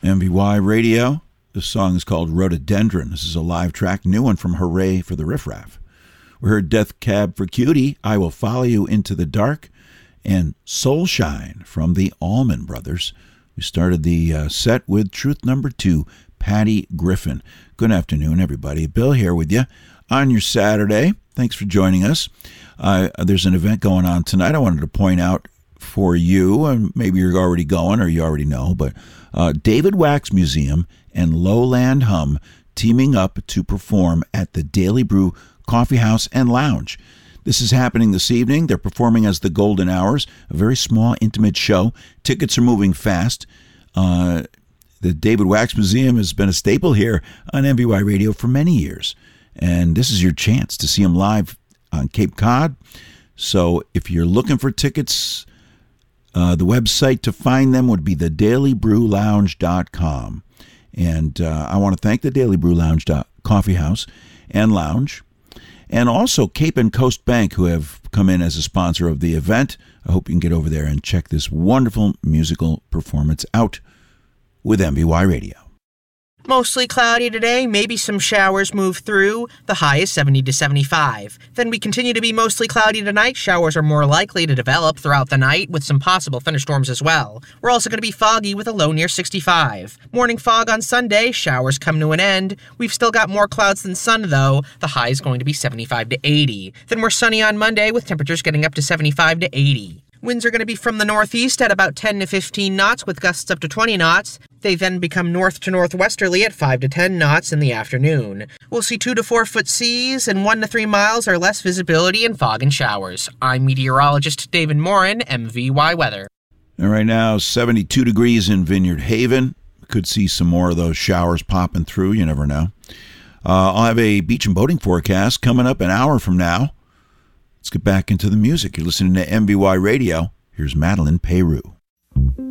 MVY Radio. This song is called Rhododendron. This is a live track, new one from Hooray for the Riff Raff. We heard Death Cab for Cutie, I Will Follow You Into the Dark, and Soul Shine from the Allman Brothers. We started the set with Truth Number 2, Patty Griffin. Good afternoon, everybody. Bill here with you on your Saturday. Thanks for joining us. There's an event going on tonight I wanted to point out for you, and maybe you're already going or you already know, but David Wax Museum and Lowland Hum teaming up to perform at the Daily Brew Coffee House and Lounge. This is happening this evening. They're performing as the Golden Hours, a very small, intimate show. Tickets are moving fast. The David Wax Museum has been a staple here on MVY Radio for many years, and this is your chance to see them live on Cape Cod. So if you're looking for tickets, the website to find them would be thedailybrewlounge.com. And I want to thank the Daily Brew Lounge Coffee House and Lounge, and also Cape and Coast Bank, who have come in as a sponsor of the event. I hope you can get over there and check this wonderful musical performance out with MVY Radio. Mostly cloudy today, maybe some showers move through. The high is 70 to 75. Then we continue to be mostly cloudy tonight. Showers are more likely to develop throughout the night with some possible thunderstorms as well. We're also going to be foggy with a low near 65. Morning fog on Sunday, showers come to an end. We've still got more clouds than sun though. The high is going to be 75 to 80. Then we're sunny on Monday with temperatures getting up to 75 to 80. Winds are going to be from the northeast at about 10 to 15 knots with gusts up to 20 knots. They then become north to northwesterly at 5 to 10 knots in the afternoon. We'll see 2 to 4 foot seas and 1 to 3 miles or less visibility in fog and showers. I'm meteorologist David Morin, MVY Weather. And right now, 72 degrees in Vineyard Haven. Could see some more of those showers popping through. You never know. I'll have a beach and boating forecast coming up an hour from now. Let's get back into the music. You're listening to MVY Radio. Here's Madeline Peru.